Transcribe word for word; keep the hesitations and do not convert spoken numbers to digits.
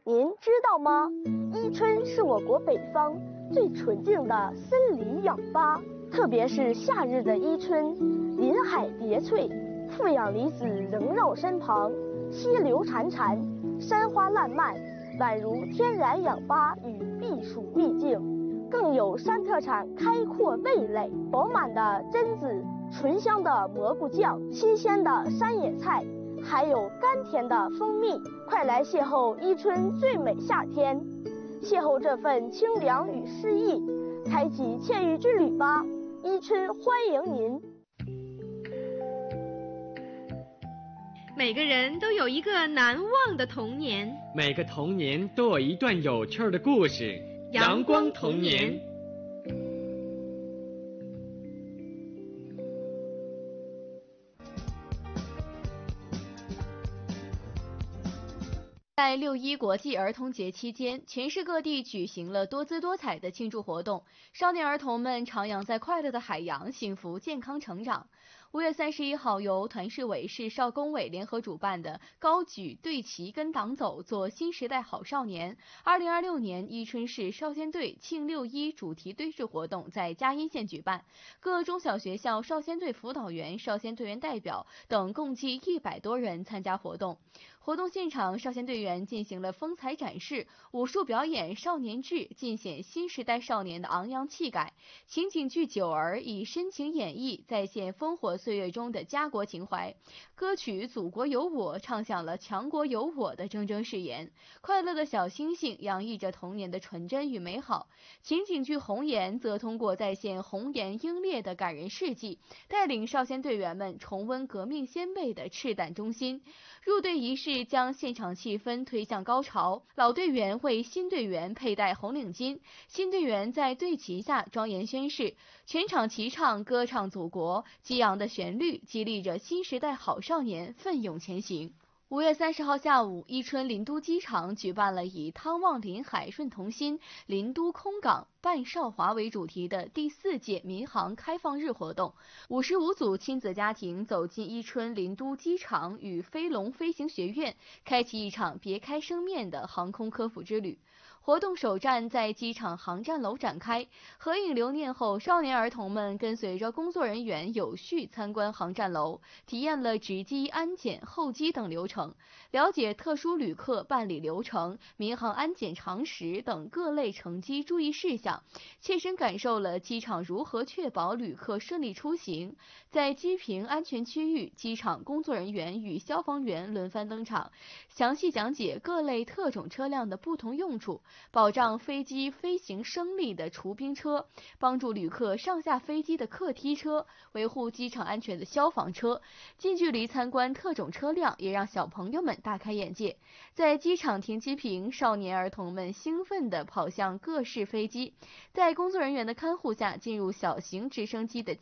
您知道吗？伊春是我国北方最纯净的森林氧吧，特别是夏日的伊春，林海叠翠，负氧离子萦绕身旁，溪流潺潺，山花烂漫，宛如天然氧吧与避暑秘境。更有山特产开阔味蕾，饱满的榛子，醇香的蘑菇酱，新鲜的山野菜，还有甘甜的蜂蜜。快来邂逅伊春最美夏天，邂逅这份清凉与诗意，开启惬意之旅吧！伊春欢迎您。 每个人都有一个难忘的童年， 每个童年都有一段有趣的故事。阳光童年。 在六一国际儿童节期间，全市各地举行了多姿多彩的庆祝活动，少年儿童们徜徉在快乐的海洋，幸福健康成长。五月三十一号，由团市委、市少工委联合主办的“高举队旗跟党走，做新时代好少年”二零二六年伊春市少先队庆六一主题堆置活动在嘉阴县举办，各中小学校少先队辅导员、少先队员代表等共计一百多人参加活动。活动现场，少先队员进行了风采展示、武术表演、少年志，尽显新时代少年的昂扬气概。情景剧《九儿》以深情演绎，再现烽火岁月中的家国情怀。歌曲《祖国有我》唱响了强国有我的铮铮誓言。快乐的小星星洋溢着童年的纯真与美好。情景剧《红颜》则通过再现红颜英烈的感人事迹，带领少先队员们重温革命先辈的赤胆忠心。入队仪式将现场气氛推向高潮，老队员为新队员佩戴红领巾，新队员在队旗下庄严宣誓，全场齐唱歌唱祖国，激昂的旋律激励着新时代好少年奋勇前行。五月三十号下午，伊春林都机场举办了以汤望临海润同心，林都空港伴少华为主题的第四届民航开放日活动。五十五组亲子家庭走进伊春林都机场，与飞龙飞行学院开启一场别开生面的航空科普之旅。活动首站在机场航站楼展开，合影留念后，少年儿童们跟随着工作人员有序参观航站楼，体验了值机、安检、候机等流程，了解特殊旅客办理流程、民航安检常识等各类乘机注意事项，切身感受了机场如何确保旅客顺利出行。在机坪安全区域，机场工作人员与消防员轮番登场，详细讲解各类特种车辆的不同用处，保障飞机飞行升力的除冰车，帮助旅客上下飞机的客梯车，维护机场安全的消防车。近距离参观特种车辆，也让小朋友们大开眼界。在机场停机坪，少年儿童们兴奋地跑向各式飞机，在工作人员的看护下进入小型直升机的